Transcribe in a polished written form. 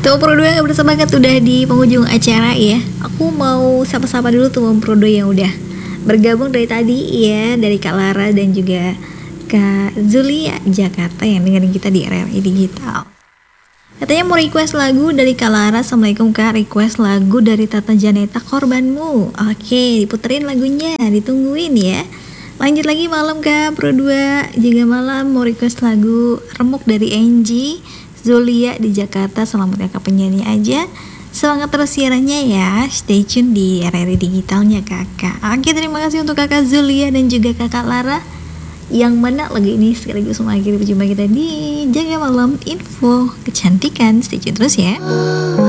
Tuh Pro 2 gak bersemangat udah di penghujung acara ya. Aku mau sapa-sapa dulu tuh Pro 2 yang udah bergabung dari tadi ya, dari Kak Lara dan juga Kak Zulia Jakarta yang dengerin kita di RRI Digital. Katanya mau request lagu dari Kak Lara. Assalamualaikum Kak, request lagu dari Tata Janeta, Korbanmu. Oke, diputerin lagunya, ditungguin ya. Lanjut lagi malam Kak Pro 2 juga malam mau request lagu Remuk dari Angie Zulia di Jakarta. Selamat ya Kak, penyanyi aja. Semangat terus siarannya ya. Stay tune di RRI Digitalnya Kakak. Oke, terima kasih untuk Kakak Zulia dan juga Kakak Lara. Yang mana lagu ini sekaligus mengakhiri perjumpaan kita di Jaga Malam Info Kecantikan. Stay tune terus ya.